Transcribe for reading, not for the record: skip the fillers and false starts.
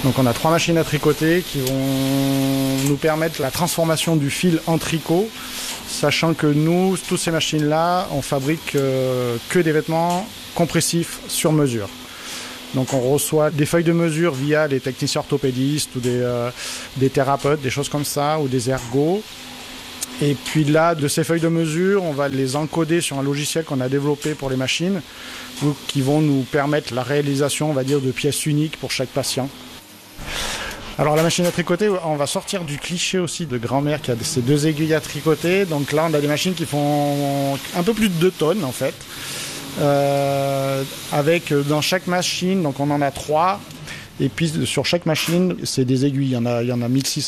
Donc on a 3 machines à tricoter qui vont nous permettre la transformation du fil en tricot, sachant que nous, toutes ces machines-là, on fabrique que des vêtements compressifs sur mesure. Donc on reçoit des feuilles de mesure via les techniciens orthopédistes ou des thérapeutes, des choses comme ça, ou des ergots. Et puis là, de ces feuilles de mesure, on va les encoder sur un logiciel qu'on a développé pour les machines, qui vont nous permettre la réalisation, on va dire, de pièces uniques pour chaque patient. Alors la machine à tricoter, on va sortir du cliché aussi de grand-mère qui a ces 2 aiguilles à tricoter. Donc là, on a des machines qui font un peu plus de 2 tonnes en fait. Avec dans chaque machine, donc on en a 3. Et puis sur chaque machine, c'est des aiguilles. Il y en a 1600.